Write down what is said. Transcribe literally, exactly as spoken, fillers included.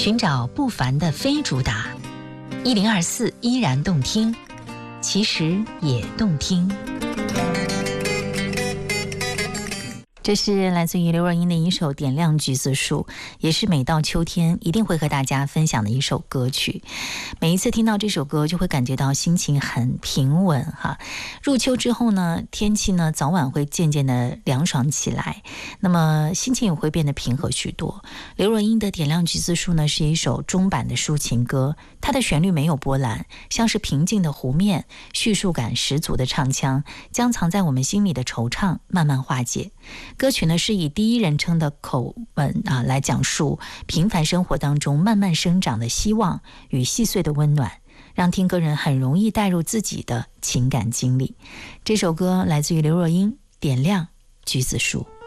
寻找不凡的非主打，一零二四依然动听，其实也动听。这是来自于刘若英的一首《点亮橘子树》，也是每到秋天一定会和大家分享的一首歌曲。每一次听到这首歌，就会感觉到心情很平稳哈。入秋之后呢，天气呢早晚会渐渐的凉爽起来，那么心情也会变得平和许多。刘若英的《点亮橘子树》呢，是一首中版的抒情歌，它的旋律没有波澜，像是平静的湖面，叙述感十足的唱腔，将藏在我们心里的惆怅慢慢化解。歌曲呢是以第一人称的口吻啊来讲述平凡生活当中慢慢生长的希望与细碎的温暖，让听歌人很容易带入自己的情感经历。这首歌来自于刘若英，《点亮橘子树》。